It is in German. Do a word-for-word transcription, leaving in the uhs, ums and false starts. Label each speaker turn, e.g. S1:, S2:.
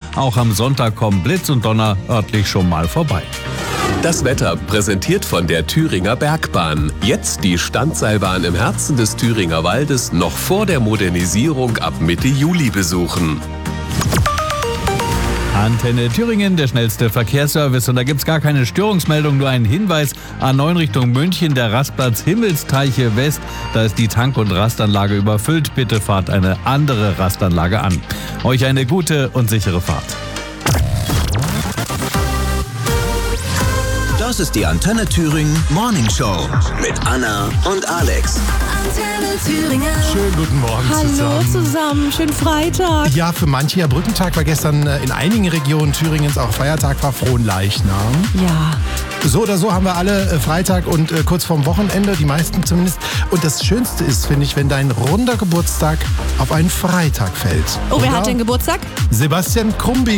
S1: Auch am Sonntag kommen Blitz und Donner örtlich schon mal vorbei.
S2: Das Wetter präsentiert von der Thüringer Bergbahn. Jetzt die Standseilbahn im Herzen des Thüringer Waldes noch vor der Modernisierung ab Mitte Juli besuchen.
S1: Antenne Thüringen, der schnellste Verkehrsservice. Und da gibt's gar keine Störungsmeldung, nur einen Hinweis. A neun Richtung München, der Rastplatz Himmelsteiche West. Da ist die Tank- und Rastanlage überfüllt. Bitte fahrt eine andere Rastanlage an. Euch eine gute und sichere Fahrt.
S3: Das ist die Antenne Thüringen Morning Show mit Anna und Alex.
S4: Antenne Thüringen.
S5: Schönen guten Morgen
S6: Hallo
S5: zusammen.
S6: zusammen, schönen Freitag.
S5: Ja, für manche ja Brückentag, weil gestern in einigen Regionen Thüringens auch Feiertag war, Fronleichnam.
S6: Ja.
S5: So oder so haben wir alle Freitag und äh, kurz vorm Wochenende, die meisten zumindest. Und das Schönste ist, finde ich, wenn dein runder Geburtstag auf einen Freitag fällt.
S6: Oh, wer
S5: Oder?
S6: hat denn Geburtstag?
S5: Sebastian Krumbi.